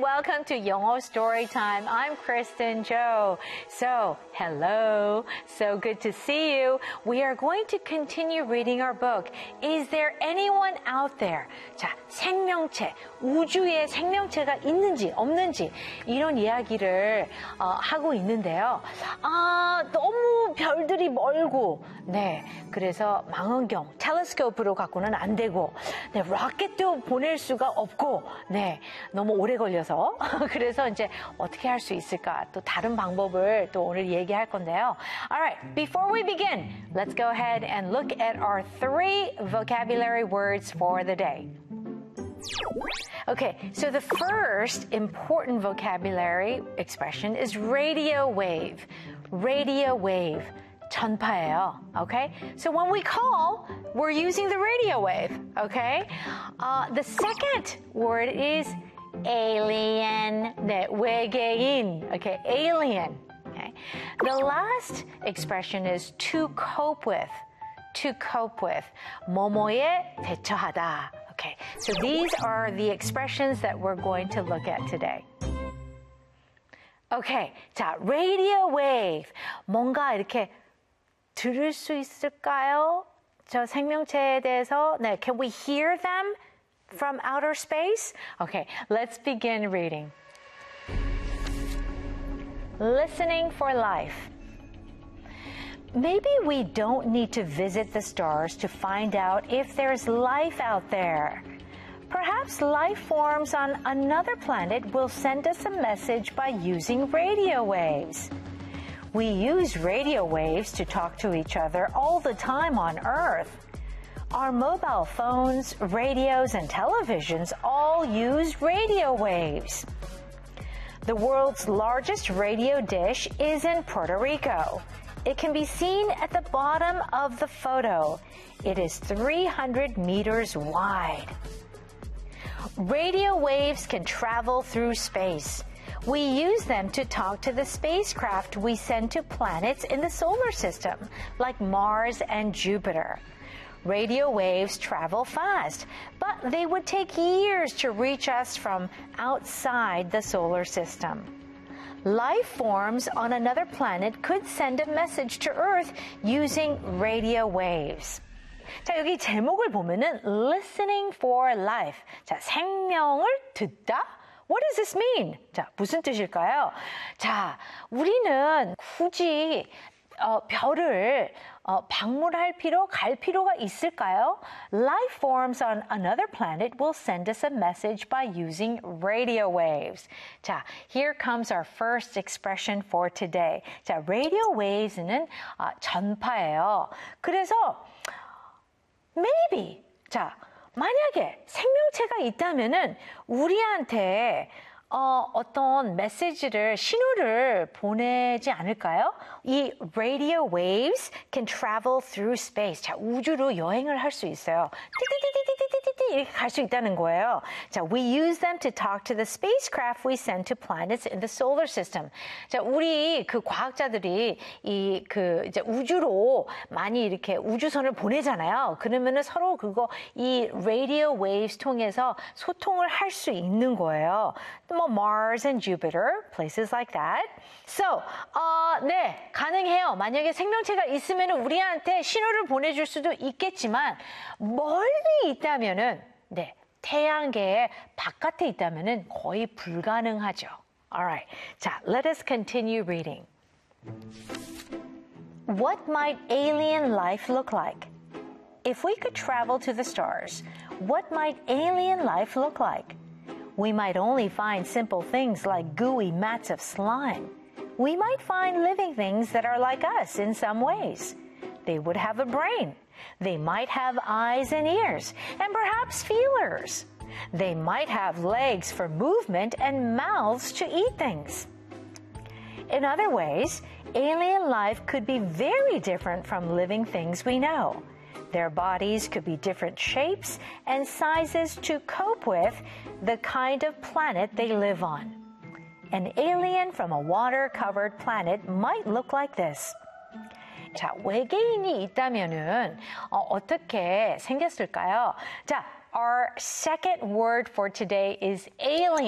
welcome to 영어 Story Time. I'm Kristen Joe. So, hello. So good to see you. We are going to continue reading our book. Is there anyone out there? 자, 생명체, 우주에 생명체가 있는지 없는지 이런 이야기를 하고 있는데요. 너무 별들이 멀고, 네, 그래서 망원경, 텔레스코프로 갖고는 안 되고, 네, 로켓도 보낼 수가 없고, 네, 너무 오래 걸려서 그래서 이제 어떻게 할 수 있을까? 또 다른 방법을 또 오늘 얘기할 건데요. Alright, before we begin, let's go ahead and look at our 3 vocabulary words for the day. Okay, so the first important vocabulary expression is radio wave. Radio wave. 전파예요. Okay? So when we call, we're using the radio wave. Okay? The second word is alien. 네, 외계인. Okay, alien. Okay? The last expression is to cope with. To cope with. 뭐뭐에 대처하다. Okay, so these are the expressions that we're going to look at today. Okay, 자, radio wave. 뭔가 이렇게 들을 수 있을까요? 저 생명체에 대해서, 네, can we hear them from outer space? Okay, let's begin reading. Listening for life. Maybe we don't need to visit the stars to find out if there's life out there. Perhaps life forms on another planet will send us a message by using radio waves. We use radio waves to talk to each other all the time on Earth. Our mobile phones, radios, and televisions all use radio waves. The world's largest radio dish is in Puerto Rico. It can be seen at the bottom of the photo. It is 300 meters wide. Radio waves can travel through space. We use them to talk to the spacecraft we send to planets in the solar system, like Mars and Jupiter. Radio waves travel fast, but they would take years to reach us from outside the solar system. Life forms on another planet could send a message to Earth using radio waves. 자, 여기 제목을 보면은 listening for life. 자, 생명을 듣다? What does this mean? 자, 무슨 뜻일까요? 자, 우리는 굳이 별을 갈 필요가 있을까요? Life forms on another planet will send us a message by using radio waves. 자, here comes our first expression for today. 자, radio waves는 전파예요. 그래서 maybe, 자, 만약에 생명체가 있다면은 우리한테 어떤 메시지를, 신호를 보내지 않을까요? 이 radio waves can travel through space. 자, 우주로 여행을 할 수 있어요. 띠띠띠띠띠띠띠 이렇게 갈 수 있다는 거예요. 자, we use them to talk to the spacecraft we send to planets in the solar system. 자, 우리 그 과학자들이 이제 우주로 많이 이렇게 우주선을 보내잖아요. 그러면은 서로 이 radio waves 통해서 소통을 할 수 있는 거예요. Mars and Jupiter, places like that. So, 네, 가능해요. 만약에 생명체가 있으면 우리한테 신호를 보내줄 수도 있겠지만, 멀리 있다면은, 네, 태양계의 바깥에 있다면은 거의 불가능하죠. Alright. 자, let us continue reading. What might alien life look like? If we could travel to the stars, what might alien life look like? We might only find simple things like gooey mats of slime. We might find living things that are like us in some ways. They would have a brain. They might have eyes and ears, and perhaps feelers. They might have legs for movement and mouths to eat things. In other ways, alien life could be very different from living things we know. Their bodies could be different shapes and sizes to cope with the kind of planet they live on. An alien from a water-covered planet might look like this. 자, 외계인이 있다면은 어떻게 생겼을까요? 자, our second word for today is alien.